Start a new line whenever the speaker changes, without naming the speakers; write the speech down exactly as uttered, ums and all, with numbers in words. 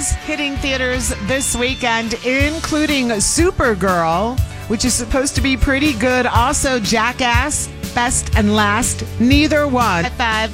movies hitting theaters this weekend, including Supergirl, which is supposed to be pretty good. Also, Jackass, Best and Last. Neither one. High five.